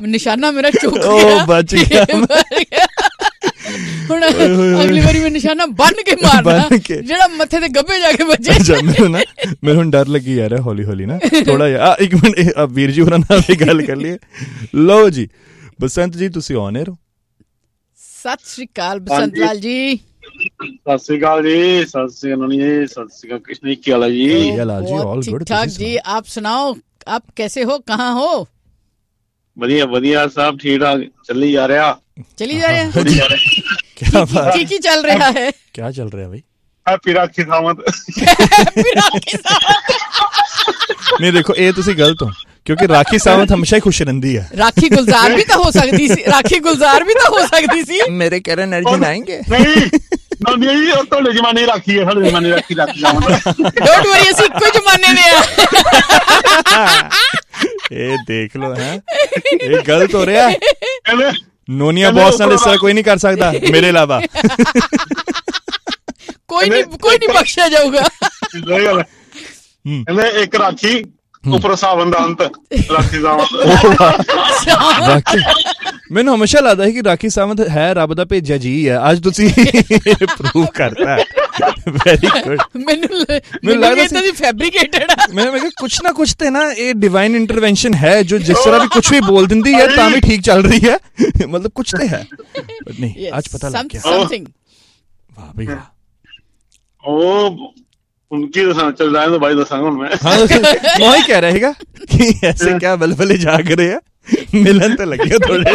ਨਿਸ਼ਾਨਾ ਮੇਰਾ ਚੁੱਕ ਗਿਆ, ਬਚ ਗਿਆ। ਹੁਣ ਅਗਲੀ ਵਾਰੀ ਮੈਂ ਨਿਸ਼ਾਨਾ ਬੰਨ ਕੇ ਮਾਰਨਾ ਜਿਹੜਾ ਮੱਥੇ ਤੇ ਗੱਭੇ ਜਾ ਕੇ ਵੱਜੇ। ਮੈਨੂੰ ਹੁਣ ਡਰ ਲੱਗੀ ਯਾਰ ਹੌਲੀ ਹੌਲੀ ਨਾ ਥੋੜਾ ਜਿਹਾ। ਇੱਕ ਮਿੰਟ ਵੀਰ ਜੀ ਹੋਰਾਂ ਨਾਲ ਵੀ ਗੱਲ ਕਰ ਲਈਏ। ਲਓ ਜੀ ਬਸੰਤ ਜੀ ਤੁਸੀਂ ਔਨ 에ਅਰ ਹੋ। ਸਤਿ ਸ਼੍ਰੀ ਅਕਾਲ ਬਸੰਤ ਲਾਲ ਜੀ। ਸਤਿ ਸ਼੍ਰੀ ਅਕਾਲ ਜੀ। ਸਤਿ ਸ਼੍ਰੀ ਅਕਾਲ ਜੀ। ਸਤਿ ਸ਼੍ਰੀ ਅਕਾਲ कृष्ण जी, क्या हाल है जी? लाल जी ऑल गुड, ठीक ठाक जी। आप सुनाओ, आप कैसे हो, कहाँ हो? बढ़िया बढ़िया सब ठीक ठाक चली जा रहा। क्या बात, की चल रहा है? क्या चल रहा है भाई? हैप्पी राखी सावंत। नहीं देखो ये तुसी गलत हो, क्योंकि राखी सावंत हमेशा ही खुश रहंदी है। राखी गुलजार भी तो हो सकती सी, राखी गुलजार भी तो हो सकती सी। मेरे करण अर्जुन आएंगे। नहीं और तो जमाने राखी है, साडे जमाने राखी सावंत। डोंट वरी, ਅਸੀਂ ਇੱਕੋ ਜਮਾਨੇ ਦੇ ਆ। ਇਹ ਦੇਖ ਲੋ ਹੈ, ਇਹ ਗਲਤ ਹੋ ਰਿਹਾ। ਨੋਨੀਆ ਬੌਸ ਨਾਲ ਇਸ ਤਰ੍ਹਾਂ ਕੋਈ ਨਹੀਂ ਕਰ ਸਕਦਾ ਮੇਰੇ ਇਲਾਵਾ। ਕੋਈ ਨਹੀਂ ਬਖਸ਼ਿਆ ਜਾਊਗਾ। ਕਹਿੰਦੇ ਇੱਕ ਰਾਖੀ ਉੱਪਰ ਸਾਵਨ ਦਾ ਅੰਤ, ਰਾਖੀ ਸਾਵੰਤ। ਮੈਨੂੰ ਹਮੇਸ਼ਾ ਲੱਗਦਾ ਸੀ ਕਿ ਰਾਖੀ ਸਾਵੰਤ ਹੈ ਰੱਬ ਦਾ ਭੇਜਿਆ ਜੀ ਹੈ। ਅੱਜ ਤੁਸੀਂ ਪ੍ਰੂਵ ਕਰਤਾ। Very good. ਮੈਨੂੰ ਲੱਗਦਾ ਸੀ ਫੈਬਰਿਕੇਟਡ ਆ। ਮੈਂ ਕਿਹਾ ਕੁਛ ਨਾ ਕੁਛ ਤੇ ਨਾ ਇਹ ਡਿਵਾਈਨ ਇੰਟਰਵੈਂਸ਼ਨ ਹੈ ਜੋ ਜਿਸ ਤਰ੍ਹਾਂ ਵੀ ਕੁਛ ਵੀ ਬੋਲ ਦਿੰਦੀ ਹੈ ਤਾਂ ਵੀ ਠੀਕ ਚੱਲ ਰਹੀ ਹੈ। ਮਤਲਬ ਕੁਛ ਤੇ ਹੈ। ਨਹੀਂ ਅੱਜ ਪਤਾ ਲੱਗ ਗਿਆ। ਵਾਹ ਬਈ ਵਾਹ। ਉਹ उनकी चल रहा है तो भाई दसांगा मैं। हाँ वही कह रहा है कि ऐसे क्या बलबले जाग रहे हैं, मिलन तो लगे थोड़े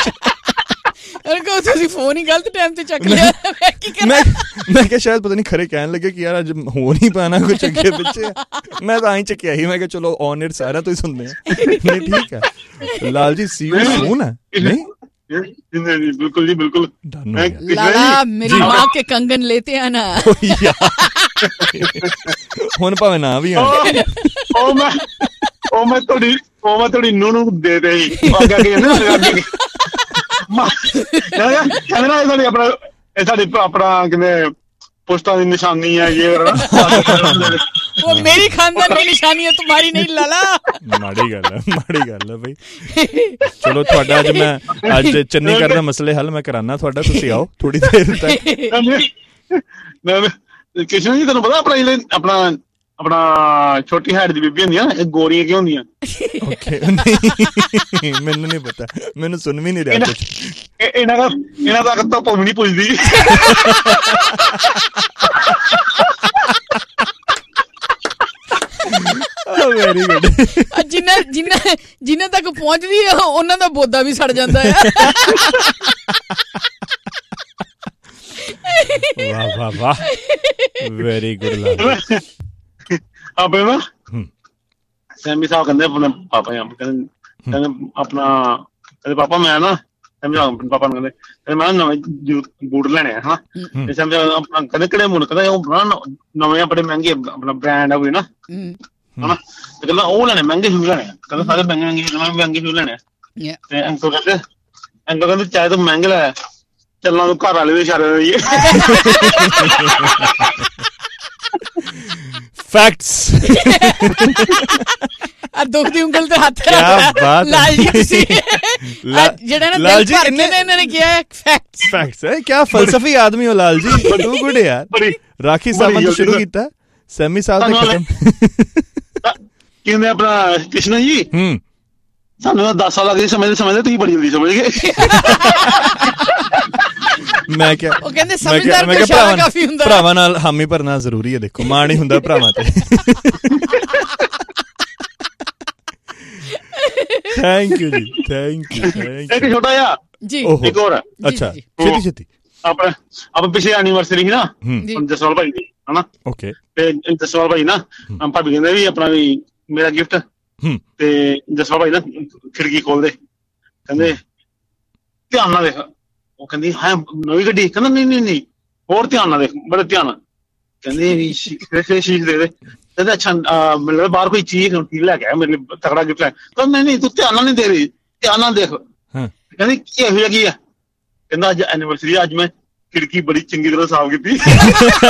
ਤੁਸੀਂ ਫੋਨ ਹੀ ਗਲਤ ਟਾਈਮ ਤੇ ਚੱਕ ਲਿਆ। ਮੈਂ ਕਿਹਾ ਸ਼ਾਇਦ ਪਤਾ ਨਹੀਂ ਖਰੇ ਕਹਿਣ ਲੱਗੇ ਕਿ ਯਾਰ ਅੱਜ ਹੋ ਨਹੀਂ ਪਾਣਾ ਕੁਛ ਅੱਗੇ ਪਿੱਛੇ। ਮੈਂ ਤਾਂ ਆਈ ਚੱਕਿਆ ਹੀ, ਮੈਂ ਕਿਹਾ ਚਲੋ ਔਨ 에ਅਰ ਸਾਰਾ ਤੁਸੀਂ ਸੁਣਦੇ ਆ। ਨਹੀਂ ਠੀਕ ਹੈ ਲਾਲ ਜੀ, ਸੀ ਯੂ ਸੂਨ ਹੈ। ਨਹੀਂ बिल्कुल जी बिल्कुल। लाला मेरी माँ के कंगन लेते आना। ਹੁਣ ਭਾਵੇਂ ਨਾ ਵੀ ਆਣ। ਉਹ ਮੈਂ ਤੁਹਾਡੀ ਨੂੰ ਦੇ ਦੇ ਆਪਣਾ ਕਿੰਨੇ ਪੁਸ਼ਤਾਂ ਦੀ ਨਿਸ਼ਾਨੀ ਹੈ ਇਹ। वो मेरी खानदान की निशानी है, तुम्हारी नहीं लाला। ਮਾੜੀ ਗੱਲ ਹੈ ਬਈ। ਚਲੋ ਤੁਹਾਡਾ ਅੱਜ ਚੰਡੀਗੜ੍ਹ ਦਾ ਮਸਲੇ ਹੱਲ ਮੈਂ ਕਰਾਨਾ ਤੁਹਾਡਾ, ਤੁਸੀਂ ਆਓ ਥੋੜੀ ਦੇਰ ਤੱਕ। ਕਿਸ਼ਨ ਜੀ ਤੁਹਾਨੂੰ ਪਤਾ ਆਪਣਾ ਛੋਟੀ ਹਾਈਟ ਦੀ ਬੀਬੀ ਹੁੰਦੀਆਂ ਇਹ ਗੋਰੀਆਂ ਕਿਉਂ ਹੁੰਦੀਆਂ? ਓਕੇ ਨਹੀਂ ਮੈਨੂੰ ਨਹੀਂ ਪਤਾ, ਮੈਨੂੰ ਸੁਣ ਵੀ ਨਹੀਂ ਰਿਹਾ ਕੁਝ। ਇਹਨਾਂ ਦਾ ਤਾਂ ਭੁੱਲ ਨਹੀਂ ਪੁੱਜਦੀ। Very good. ਜਿੰਨਾ ਤੱਕ ਪਹੁੰਚਦੀ ਹੈ ਉਹਨਾਂ ਦਾ ਬੋਦਾ ਵੀ ਸੜ ਜਾਂਦਾ ਹੈ। ਵਾਹ ਵਾਹ ਵਾਹ, ਵੈਰੀ ਗੁੱਡ। ਆਪੇ ਨਾ ਸੈਮੀ ਸਾਹਿਬ ਕਹਿੰਦੇ ਆਪਣੇ ਪਾਪਾ ਕਹਿੰਦੇ ਆਪਣਾ ਕਹਿੰਦੇ ਪਾਪਾ ਮੈਂ ਨਾ ਆਪਣੇ ਪਾਪਾ ਨੂੰ ਕਹਿੰਦੇ ਮੈਂ ਨਵੇਂ ਬੂਟ ਲੈਣੇ ਆ ਹਨਾ। ਆਪਣਾ ਕਹਿੰਦੇ ਕਿਹੜੇ ਬੂਟ? ਕਹਿੰਦਾ ਉਹ ਨਵੇਂ ਬੜੇ ਮਹਿੰਗੇ ਆਪਣਾ ਬ੍ਰਾਂਡ ਆ ਕੋਈ ਨਾ ਹਨਾ। ਤੇ ਕਹਿੰਦਾ ਉਹ ਲੈਣੇ ਮਹਿੰਗੇ ਸ਼ੂਜ਼ ਲੈਣੇ ਆ। ਕਹਿੰਦਾ ਸਾਰੇ ਮਹਿੰਗੇ ਸ਼ੂਜ਼ ਲੈਣੇ ਆ। ਤੇ ਅੰਕਲ ਕਹਿੰਦੇ ਚਾਹੇ ਤੂੰ ਮਹਿੰਗੇ ਲੈ ਚੱਲਣਾ ਤੂੰ ਘਰ ਵਾਲੇ ਦੇ ਇਸ਼ਾਰੇ ਰਹੀਏ। ਫੈਕਟਸ। ਦੁੱਖ ਦੀ ਉਂਗਲ ਤੇ ਹੱਥ ਲਾਲ ਜੀ ਤੁਸੀਂ ਜਿਹੜਾ ਨਾ ਲਾਲ ਜੀ ਇਹਨਾਂ ਨੇ ਕਿਹਾ ਫੈਕਟਸ ਹੈ। ਕਿਆ ਫਲਸਫੀ ਆਦਮੀ ਹੋ ਲਾਲ ਜੀ, ਟੂ ਗੁੱਡ ਯਾਰ। ਰਾਖੀ ਸਾਵੰਤ ਸ਼ੁਰੂ ਕੀਤਾ, ਸੈਮੀ ਸਾਹਿਬ ਨੇ ਖਤਮ। ਕਹਿੰਦੇ ਆਪਣਾ ਕ੍ਰਿਸ਼ਨ ਜੀ ਸਾਨੂੰ 10 ਸਾਲ ਲੱਗੇ ਸਮਝਦੇ ਤੁਸੀਂ ਬੜੀ ਜਲਦੀ ਸਮਝ ਗਏ। ਮੈਂ ਕਿਹਾ ਉਹ ਕਹਿੰਦੇ ਸਮਝਦਾਰ ਕਾਫੀ ਹੁੰਦਾ। ਭਰਾਵਾਂ ਨਾਲ ਹਾਮੀ ਭਰਨਾ ਜ਼ਰੂਰੀ ਹੈ। ਦੇਖੋ ਮਾਣ ਹੀ ਹੁੰਦਾ ਭਰਾਵਾਂ ਤੇ। ਥੈਂਕ ਯੂ ਜੀ, ਥੈਂਕ ਯੂ। ਇੱਕ ਛੋਟਾ ਜਿਹਾ ਜੀ ਇੱਕ ਹੋਰ। ਅੱਛਾ ਛੇਤੀ ਆਪਾਂ ਪਿਛਲੇ ਐਨੀਵਰਸਰੀ ਸੀ ਨਾ ਜਸਵਾਲ ਭਾਈ ਦੀ ਹਨਾ। ਓਕੇ। ਤੇ ਜਸਵਾਲ ਭਾਈ ਨਾ ਭਾਬੀ ਕਹਿੰਦੇ ਵੀ ਆਪਣਾ ਵੀ ਮੇਰਾ ਗਿਫਟ। ਤੇ ਜਸਵਾਲ ਭਾਈ ਨਾ ਖਿੜਕੀ ਖੋਲਦੇ ਕਹਿੰਦੇ ਧਿਆਨ ਨਾਲ ਦੇਖ। ਉਹ ਕਹਿੰਦੀ ਹੈ ਨਵੀਂ ਗੱਡੀ? ਕਹਿੰਦਾ ਨਹੀਂ ਹੋਰ ਧਿਆਨ ਨਾਲ ਦੇਖ, ਬੜੇ ਧਿਆਨ ਨਾਲ। ਕਹਿੰਦੇ ਵੀ ਸ਼ੀਸ਼ ਦੇ ਦੇ। ਕਹਿੰਦੇ ਅੱਛਾ ਮਤਲਬ ਬਾਹਰ ਕੋਈ ਚੀਜ਼ ਲੈ ਕੇ ਆਇਆ ਮੇਰੇ ਲਈ ਤਕੜਾ ਗਿਫਟ ਲੈ। ਕਹਿੰਦਾ ਨਹੀਂ ਤੂੰ ਧਿਆਨ ਨਾਲ ਨਹੀਂ ਦੇ ਰਹੀ, ਧਿਆਨ ਨਾਲ ਦੇਖ। ਕਹਿੰਦੀ ਕੀ ਇਹੋ ਜਿਹਾ ਕੀ ਆ? ਕਹਿੰਦਾ ਅੱਜ ਐਨੀਵਰਸਰੀ, ਅੱਜ ਮੈਂ ਖਿੜਕੀ ਬੜੀ ਚੰਗੀ ਤਰ੍ਹਾਂ ਸਾਫ਼ ਕੀਤੀ।